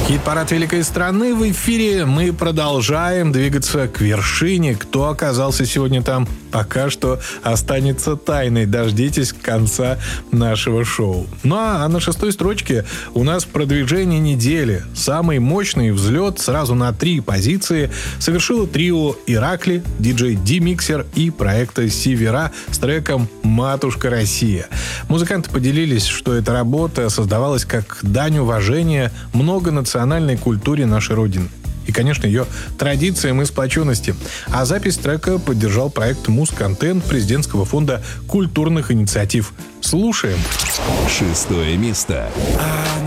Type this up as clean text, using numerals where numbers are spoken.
Хит-парад великой страны в эфире. Мы продолжаем двигаться к вершине. Кто оказался сегодня там, пока что останется тайной. Дождитесь конца нашего шоу. Ну а на 6-й строчке у нас продвижение недели. Самый мощный взлет сразу на 3 позиции совершило трио Иракли, диджей D-Mixer и проекта Севера с треком «Матушка Россия». Музыканты поделились, что эта работа создавалась как дань уважения многонациональной культуре нашей Родины. И, конечно, ее традициям и сплоченности. А запись трека поддержал проект «Музконтент» Президентского фонда культурных инициатив. Слушаем. 6 место.